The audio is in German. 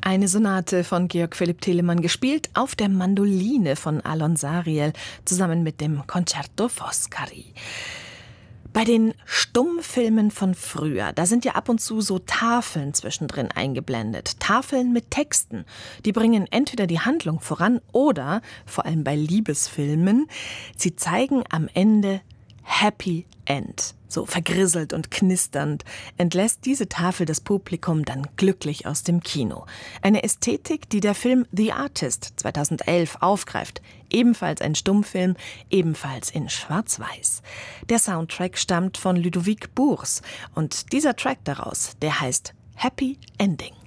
Eine Sonate von Georg Philipp Telemann, gespielt auf der Mandoline von Alon Sariel zusammen mit dem Concerto Foscari. Bei den Stummfilmen von früher, da sind ja ab und zu so Tafeln zwischendrin eingeblendet. Tafeln mit Texten. Die bringen entweder die Handlung voran oder, vor allem bei Liebesfilmen, sie zeigen am Ende Happy End. So vergrisselt und knisternd entlässt diese Tafel das Publikum dann glücklich aus dem Kino. Eine Ästhetik, die der Film The Artist 2011 aufgreift. Ebenfalls ein Stummfilm, ebenfalls in Schwarz-Weiß. Der Soundtrack stammt von Ludovic Bours und dieser Track daraus, der heißt Happy Ending.